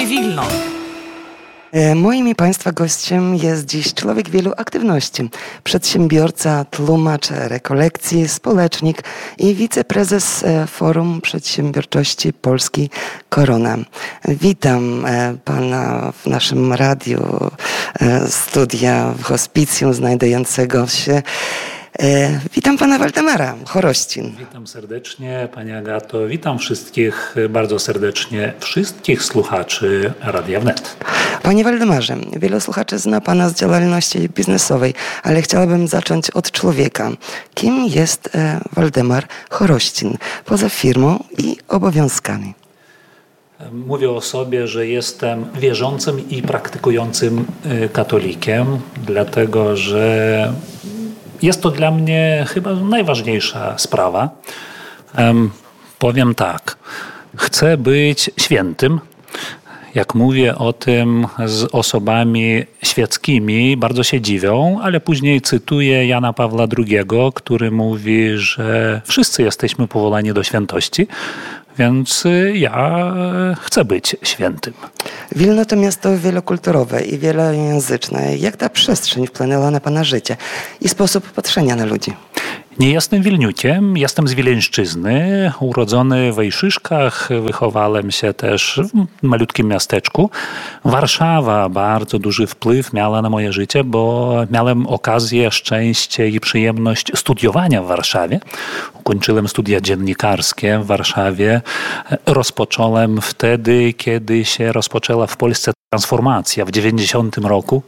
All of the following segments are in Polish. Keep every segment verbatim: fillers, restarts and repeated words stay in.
Wilno. Moim i Państwa gościem jest dziś człowiek wielu aktywności. Przedsiębiorca, tłumacz rekolekcji, społecznik i wiceprezes Forum Przedsiębiorczości Polski Korona. Witam Pana w naszym radiu studia w hospicjum znajdującego się. Witam Pana Waldemara Chorościn. Witam serdecznie Pani Agato, witam wszystkich bardzo serdecznie, wszystkich słuchaczy Radia Wnet. Panie Waldemarze, wielu słuchaczy zna Pana z działalności biznesowej, ale chciałabym zacząć od człowieka. Kim jest Waldemar Chorościn poza firmą i obowiązkami? Mówię o sobie, że jestem wierzącym i praktykującym katolikiem, dlatego że jest to dla mnie chyba najważniejsza sprawa. Um, powiem tak, chcę być świętym. Jak mówię o tym z osobami świeckimi, bardzo się dziwią, ale później cytuję Jana Pawła drugiego, który mówi, że wszyscy jesteśmy powołani do świętości, więc ja chcę być świętym. Wilno to miasto wielokulturowe i wielojęzyczne. Jak ta przestrzeń wpłynęła na Pana życie i sposób patrzenia na ludzi? Nie jestem Wilniukiem, jestem z Wileńszczyzny, urodzony w Wejszyszkach, wychowałem się też w malutkim miasteczku. Warszawa bardzo duży wpływ miała na moje życie, bo miałem okazję, szczęście i przyjemność studiowania w Warszawie. Ukończyłem studia dziennikarskie w Warszawie. Rozpocząłem wtedy, kiedy się rozpoczęła w Polsce transformacja w dziewięćdziesiątym roku.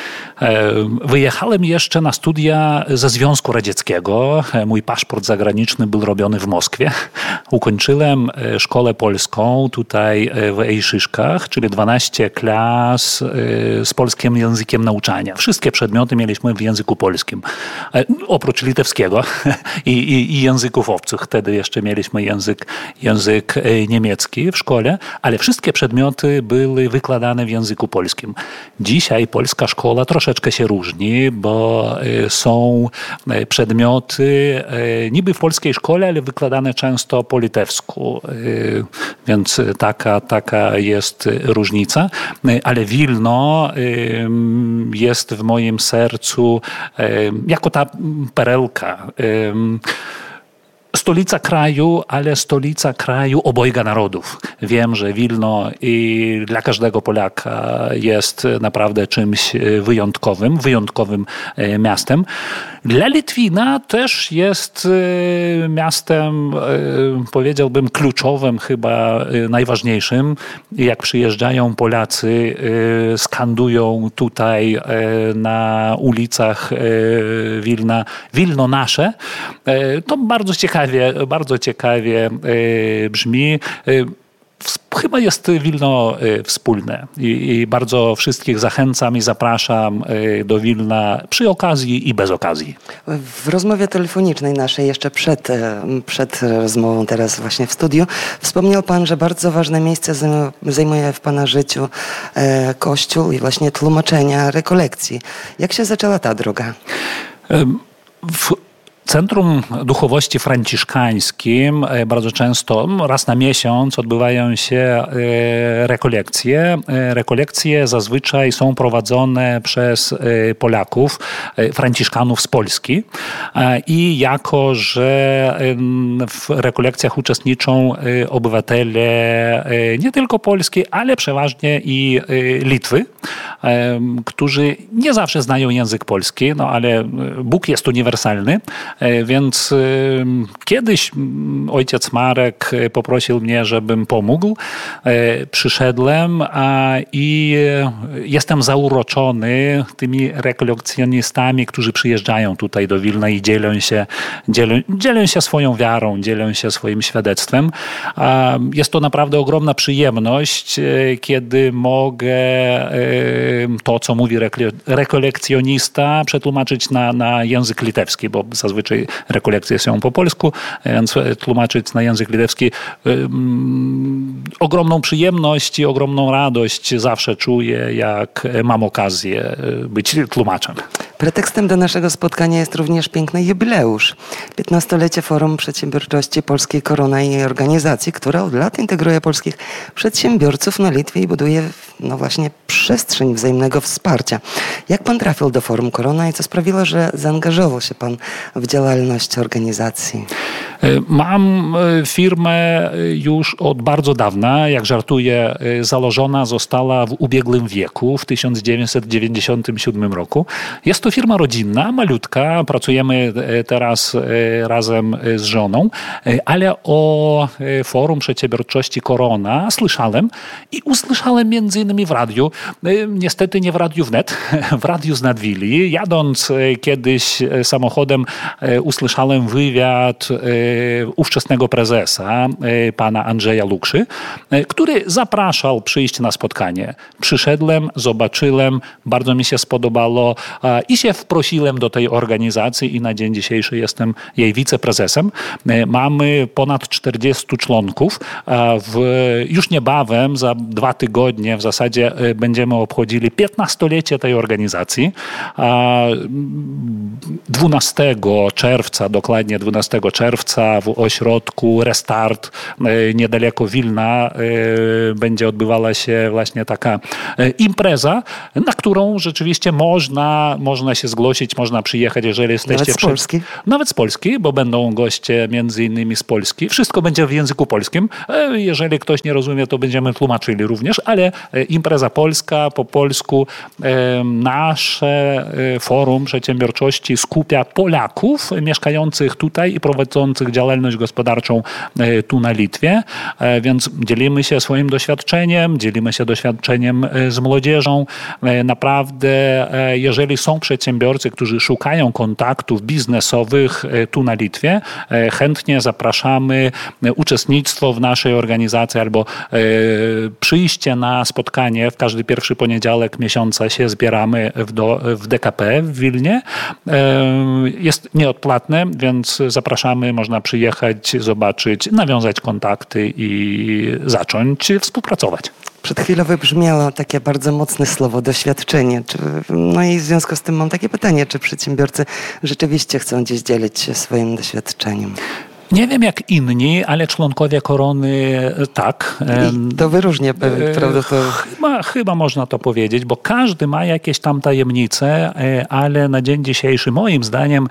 Wyjechałem jeszcze na studia ze Związku Radzieckiego. Mój paszport zagraniczny był robiony w Moskwie. Ukończyłem szkołę polską tutaj w Ejszyszkach, czyli dwanaście klas z polskim językiem nauczania. Wszystkie przedmioty mieliśmy w języku polskim. Oprócz litewskiego i, i, i języków obcych. Wtedy jeszcze mieliśmy język, język niemiecki w szkole, ale wszystkie przedmioty były wykładane w języku polskim. Dzisiaj polska szkoła troszeczkę Troszeczkę się różni, bo są przedmioty niby w polskiej szkole, ale wykładane często po litewsku, więc taka, taka jest różnica. Ale Wilno jest w moim sercu jako ta perełka. Stolica kraju, ale stolica kraju obojga narodów. Wiem, że Wilno i dla każdego Polaka jest naprawdę czymś wyjątkowym, wyjątkowym miastem. Dla Litwina też jest miastem, powiedziałbym, kluczowym, chyba najważniejszym. Jak przyjeżdżają Polacy, skandują tutaj na ulicach Wilna Wilno nasze, to bardzo ciekawe Bardzo ciekawie brzmi. Chyba jest Wilno wspólne i, i bardzo wszystkich zachęcam i zapraszam do Wilna przy okazji i bez okazji. W rozmowie telefonicznej naszej jeszcze przed, przed rozmową teraz właśnie w studiu wspomniał Pan, że bardzo ważne miejsce zajmuje w Pana życiu Kościół i właśnie tłumaczenia rekolekcji. Jak się zaczęła ta droga? W Centrum Duchowości Franciszkańskim bardzo często, raz na miesiąc odbywają się rekolekcje. Rekolekcje zazwyczaj są prowadzone przez Polaków, franciszkanów z Polski. I jako, że w rekolekcjach uczestniczą obywatele nie tylko Polski, ale przeważnie i Litwy, którzy nie zawsze znają język polski, no ale Bóg jest uniwersalny. Więc kiedyś ojciec Marek poprosił mnie, żebym pomógł. Przyszedłem i jestem zauroczony tymi rekolekcjonistami, którzy przyjeżdżają tutaj do Wilna i dzielą się, dzielą, dzielą się swoją wiarą, dzielą się swoim świadectwem. Jest to naprawdę ogromna przyjemność, kiedy mogę to, co mówi rekolekcjonista, przetłumaczyć na, na język litewski, bo zazwyczaj zazwyczaj rekolekcje są po polsku, więc tłumaczyć na język litewski um, ogromną przyjemność i ogromną radość zawsze czuję, jak mam okazję być tłumaczem. Pretekstem do naszego spotkania jest również piękny jubileusz. piętnastolecie Forum Przedsiębiorczości Polskiej Korona i jej organizacji, która od lat integruje polskich przedsiębiorców na Litwie i buduje no właśnie przestrzeń wzajemnego wsparcia. Jak pan trafił do Forum Korona i co sprawiło, że zaangażował się pan w działalność organizacji? Mam firmę już od bardzo dawna, jak żartuję, założona została w ubiegłym wieku, w tysiąc dziewięćset dziewięćdziesiątym siódmym roku. Jest to firma rodzinna, malutka, pracujemy teraz razem z żoną, ale o Forum Przedsiębiorczości Korona słyszałem i usłyszałem między innymi w radiu, niestety nie w Radiu Wnet, w Radiu z Nadwili. Jadąc kiedyś samochodem usłyszałem wywiad ówczesnego prezesa, pana Andrzeja Lukszy, który zapraszał przyjść na spotkanie. Przyszedłem, zobaczyłem, bardzo mi się spodobało i się wprosiłem do tej organizacji i na dzień dzisiejszy jestem jej wiceprezesem. Mamy ponad czterdziestu członków. W, już niebawem, za dwa tygodnie w zasadzie będziemy obchodzili piętnastolecie tej organizacji. dwunastego czerwca, dokładnie dwunastego czerwca w ośrodku Restart niedaleko Wilna będzie odbywała się właśnie taka impreza, na którą rzeczywiście można, można się zgłosić, można przyjechać, jeżeli jesteście... Nawet z przy... Polski? Nawet z Polski, bo będą goście między innymi z Polski. Wszystko będzie w języku polskim. Jeżeli ktoś nie rozumie, to będziemy tłumaczyli również, ale impreza polska, po polsku. Nasze Forum Przedsiębiorczości skupia Polaków mieszkających tutaj i prowadzących działalność gospodarczą tu na Litwie, więc dzielimy się swoim doświadczeniem, dzielimy się doświadczeniem z młodzieżą. Naprawdę, jeżeli są przedsiębiorcy, którzy szukają kontaktów biznesowych tu na Litwie, chętnie zapraszamy uczestnictwo w naszej organizacji albo przyjście na spotkanie. W każdy pierwszy poniedziałek miesiąca się zbieramy w, do, w D K P w Wilnie. Jest nieodpłatne, więc zapraszamy, można przyjechać, zobaczyć, nawiązać kontakty i zacząć współpracować. Przed chwilą wybrzmiało takie bardzo mocne słowo doświadczenie. Czy, no i w związku z tym mam takie pytanie, czy przedsiębiorcy rzeczywiście chcą gdzieś dzielić się swoim doświadczeniem? Nie wiem jak inni, ale członkowie Korony tak. I to wyróżnia, prawda? To... Chyba, chyba można to powiedzieć, bo każdy ma jakieś tam tajemnice, ale na dzień dzisiejszy moim zdaniem,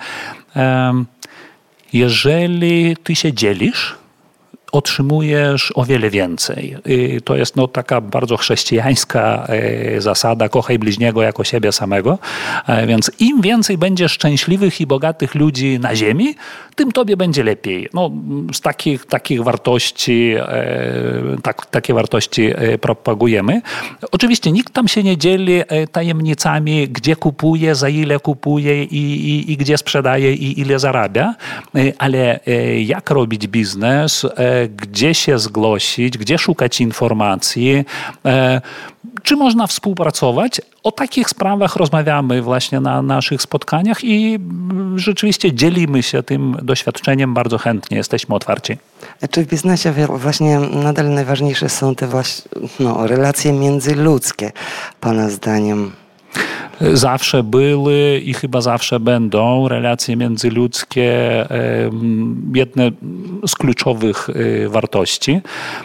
jeżeli ty się dzielisz, otrzymujesz o wiele więcej. I to jest no, taka bardzo chrześcijańska zasada, kochaj bliźniego jako siebie samego. Więc im więcej będziesz szczęśliwych i bogatych ludzi na ziemi, tym tobie będzie lepiej. No, z takich, takich wartości, tak, takie wartości propagujemy. Oczywiście nikt tam się nie dzieli tajemnicami, gdzie kupuje, za ile kupuje i, i, i gdzie sprzedaje i ile zarabia, ale jak robić biznes, gdzie się zgłosić, gdzie szukać informacji, czy można współpracować. O takich sprawach rozmawiamy właśnie na naszych spotkaniach i rzeczywiście dzielimy się tym doświadczeniem bardzo chętnie, jesteśmy otwarci. Czy w biznesie właśnie nadal najważniejsze są te właśnie no, relacje międzyludzkie, pana zdaniem? Zawsze były i chyba zawsze będą relacje międzyludzkie jedne z kluczowych wartości.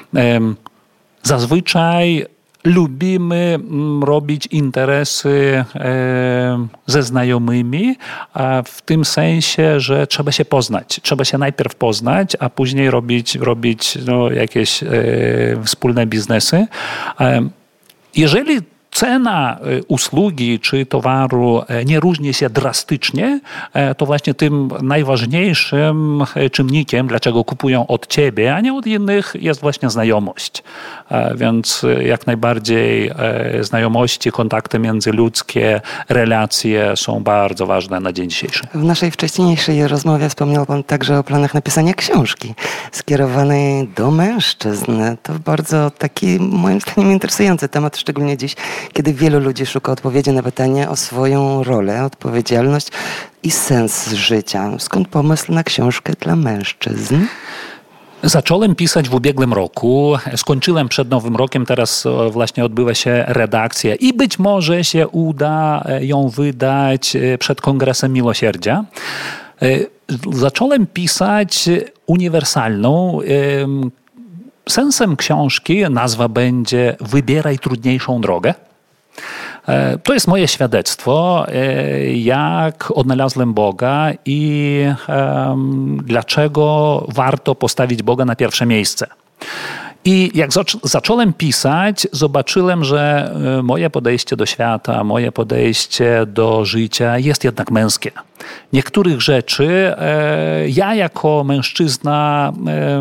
Zazwyczaj lubimy robić interesy ze znajomymi, a w tym sensie, że trzeba się poznać. Trzeba się najpierw poznać, a później robić, robić no, jakieś wspólne biznesy. Jeżeli cena usługi czy towaru nie różni się drastycznie, to właśnie tym najważniejszym czynnikiem, dlaczego kupują od ciebie, a nie od innych, jest właśnie znajomość. Więc jak najbardziej znajomości, kontakty międzyludzkie, relacje są bardzo ważne na dzień dzisiejszy. W naszej wcześniejszej rozmowie wspomniał pan także o planach napisania książki skierowanej do mężczyzn. To bardzo taki, moim zdaniem, interesujący temat, szczególnie dziś, kiedy wielu ludzi szuka odpowiedzi na pytanie o swoją rolę, odpowiedzialność i sens życia. Skąd pomysł na książkę dla mężczyzn? Zacząłem pisać w ubiegłym roku, skończyłem przed Nowym Rokiem, teraz właśnie odbywa się redakcja i być może się uda ją wydać przed Kongresem Miłosierdzia. Zacząłem pisać uniwersalną. Sensem książki nazwa będzie Wybieraj trudniejszą drogę. To jest moje świadectwo, jak odnalazłem Boga i um, dlaczego warto postawić Boga na pierwsze miejsce. I jak zacząłem pisać, zobaczyłem, że moje podejście do świata, moje podejście do życia jest jednak męskie. Niektórych rzeczy ja jako mężczyzna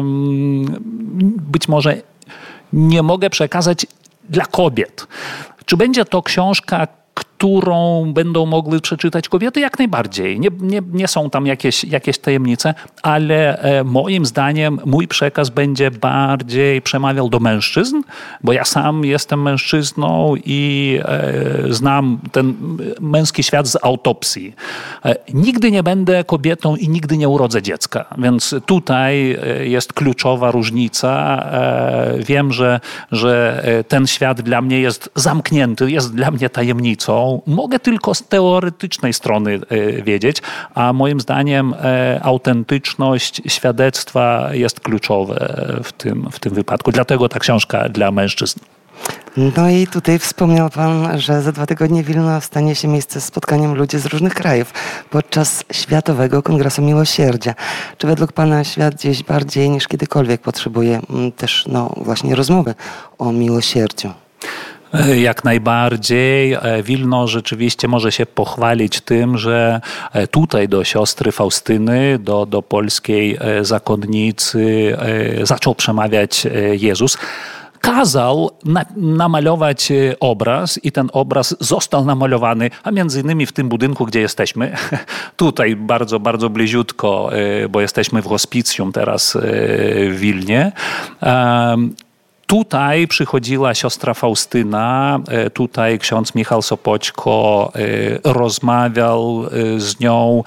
być może nie mogę przekazać dla kobiet. Czy będzie to książka, którą będą mogły przeczytać kobiety? Jak najbardziej. Nie, nie, nie są tam jakieś, jakieś tajemnice, ale e, moim zdaniem mój przekaz będzie bardziej przemawiał do mężczyzn, bo ja sam jestem mężczyzną i e, znam ten męski świat z autopsji. E, nigdy nie będę kobietą i nigdy nie urodzę dziecka, więc tutaj e, jest kluczowa różnica. E, wiem, że, że ten świat dla mnie jest zamknięty, jest dla mnie tajemnicą. Mogę tylko z teoretycznej strony wiedzieć, a moim zdaniem autentyczność świadectwa jest kluczowe w tym, w tym wypadku. Dlatego ta książka dla mężczyzn. No i tutaj wspomniał pan, że za dwa tygodnie Wilno stanie się miejsce spotkaniem ludzi z różnych krajów podczas Światowego Kongresu Miłosierdzia. Czy według pana świat gdzieś bardziej niż kiedykolwiek potrzebuje też no, właśnie rozmowy o miłosierdziu? Jak najbardziej. Wilno rzeczywiście może się pochwalić tym, że tutaj do siostry Faustyny, do, do polskiej zakonnicy zaczął przemawiać Jezus. Kazał na, namalować obraz i ten obraz został namalowany, a między innymi w tym budynku, gdzie jesteśmy, tutaj bardzo, bardzo bliziutko, bo jesteśmy w hospicjum teraz w Wilnie. Tutaj przychodziła siostra Faustyna, tutaj ksiądz Michał Sopoćko rozmawiał z nią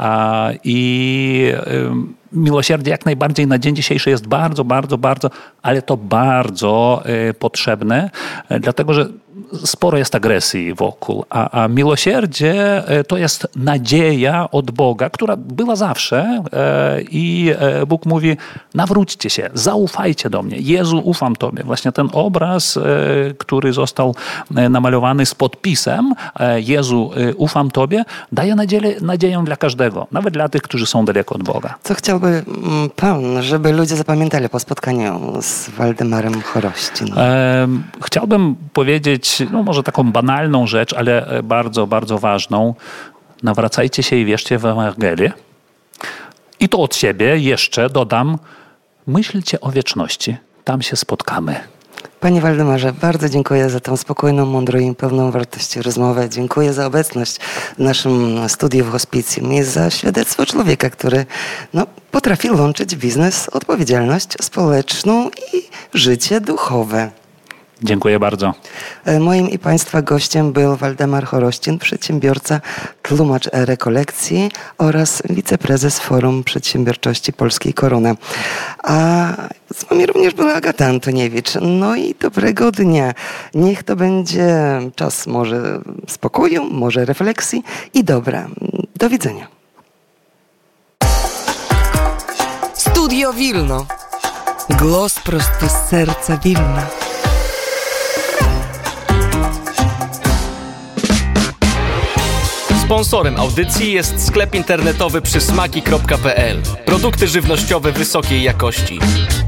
i miłosierdzie jak najbardziej na dzień dzisiejszy jest bardzo, bardzo, bardzo, ale to bardzo potrzebne, dlatego że sporo jest agresji wokół, a, a miłosierdzie to jest nadzieja od Boga, która była zawsze i Bóg mówi, nawróćcie się, zaufajcie do mnie, Jezu, ufam Tobie. Właśnie ten obraz, który został namalowany z podpisem Jezu, ufam Tobie, daje nadzieję, nadzieję dla każdego, nawet dla tych, którzy są daleko od Boga. Co chciałby pan, żeby ludzie zapamiętali po spotkaniu z Waldemarem Chorościn? Chciałbym powiedzieć, no może taką banalną rzecz, ale bardzo, bardzo ważną. Nawracajcie się i wierzcie w Ewangelię. I to od siebie jeszcze dodam, myślcie o wieczności. Tam się spotkamy. Panie Waldemarze, bardzo dziękuję za tę spokojną, mądrą i pełną wartości rozmowę. Dziękuję za obecność w naszym studiu w hospicjum i za świadectwo człowieka, który no, potrafi łączyć biznes, odpowiedzialność społeczną i życie duchowe. Dziękuję bardzo. Moim i Państwa gościem był Waldemar Chorościn, przedsiębiorca, tłumacz rekolekcji oraz wiceprezes Forum Przedsiębiorczości Polskiej Koruna. A z Wami również była Agata Antoniewicz. No i dobrego dnia. Niech to będzie czas może spokoju, może refleksji i dobra. Do widzenia. Studio Wilno. Głos prosto z serca Wilna. Sponsorem audycji jest sklep internetowy przysmaki kropka p l. Produkty żywnościowe wysokiej jakości.